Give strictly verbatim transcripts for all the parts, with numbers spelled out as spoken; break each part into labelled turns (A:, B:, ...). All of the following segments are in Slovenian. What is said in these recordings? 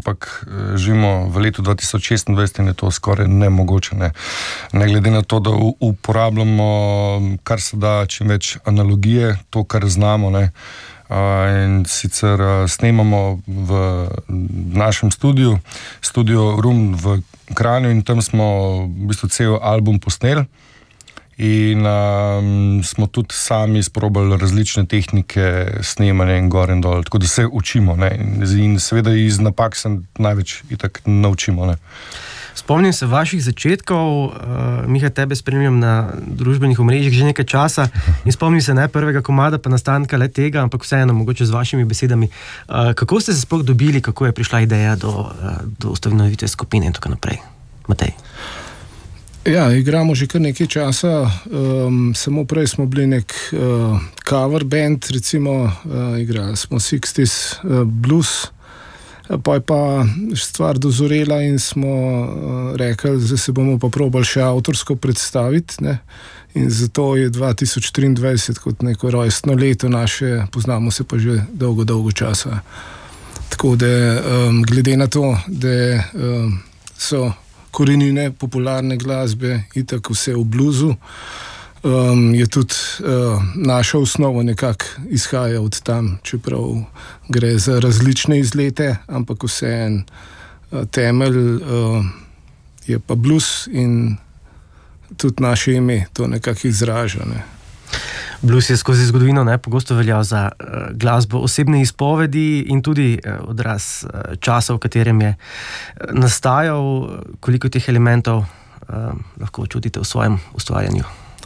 A: ampak živimo v letu dva tisoč šestindvajset in je to skoraj nemogoče, ne. Ne glede na to, da uporabljamo kar se da čim več analogije, to, kar znamo, ne. In sicer snemamo v našem studiu, Studio Room v Kranju, in tam smo v bistvu cel album posneli. In um, smo tudi sami izprobali različne tehnike snemanja in gor in dol, tako da se učimo, ne. In seveda iz napak se največ itak naučimo, ne.
B: Spomnim se vaših začetkov, uh, Miha, tebe spremljam na družbenih omrežjih že nekaj časa in spomnim se ne prvega komada pa nastanka le tega, ampak vseeno, mogoče z vašimi besedami. Uh, kako ste se sploh dobili, kako je prišla ideja do, uh, do ustanovitve skupine in tako naprej? Matej.
C: Ja, igramo že kar nekaj časa, um, samo prej smo bili nek uh, cover band, recimo, uh, igrali smo šestdeset uh, blues, pa je pa stvar dozorela in smo uh, rekli, da se bomo pa probali še avtorsko predstaviti, ne? In zato je dva tisoč triindvajset kot neko rojstno leto naše, poznamo se pa že dolgo, dolgo časa. Tako da um, glede na to, da um, so korenine popularne glasbe itak vse v bluzu, um, je tudi uh, naša osnova nekako izhaja od tam, čeprav gre za različne izlete, ampak vseeno uh, temelj uh, je pa blues in tudi naše ime to nekako izraža, ne.
B: Blues je skozi zgodovino ne, pogosto veljal za uh, glasbo osebne izpovedi in tudi uh, odraz uh, časa, v katerem je uh, nastajal. Koliko teh elementov uh, lahko čutite v svojem ustvarjanju?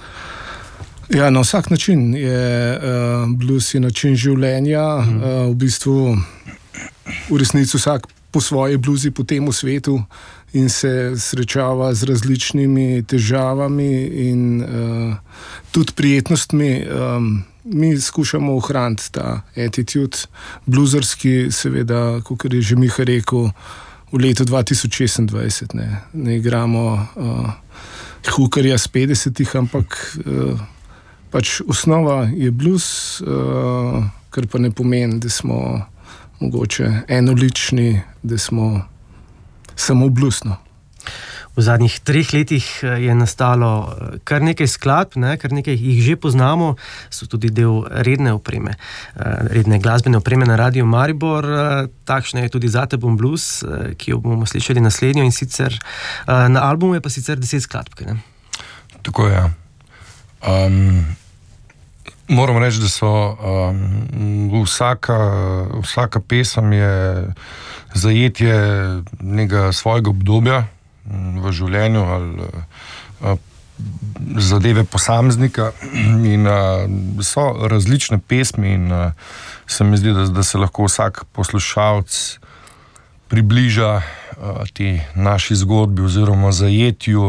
C: Ja, na vsak način je uh, blues je način življenja, mm. uh, v bistvu v resnici vsak po svoje bluzi po temu svetu in se srečava z različnimi težavami in uh, tudi prijetnostmi. Um, mi skušamo ohraniti ta attitude bluzerski, seveda, kot je že Miha rekel, v letu dva tisoč šestindvajset. Ne, ne igramo uh, hukarja z petdesetih, ampak uh, pač osnova je blues, uh, kar pa ne pomeni, da smo mogoče enolični, da smo samo blusno.
B: V zadnjih treh letih je nastalo kar nekaj skladb, ne, kar nekaj jih že poznamo, so tudi del redne opreme, redne glasbene opreme na Radiu Maribor. Takšna je tudi Zate bom blues, ki jo bomo slišali naslednjo, in sicer na albumu je pa sicer deset skladb, ne?
A: Tako je. Um, moram reči, da so um, vsaka, vsaka pesem je zajetje nekega svojega obdobja v življenju ali a, zadeve posameznika in a, so različne pesmi in a, se mi zdi, da, da se lahko vsak poslušalec približa a, ti naši zgodbi oziroma zajetju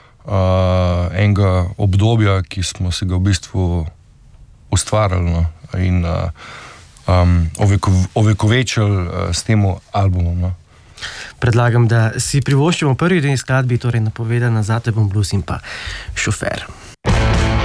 A: a, enega obdobja, ki smo si ga v bistvu ustvarjali, no, in a, um, oveko, ovekovečili a, s tem albumom, no.
B: Predlagam, da si privoščimo prvi dve skladbi, torej napovedana Zate bom blues in pa Šofer.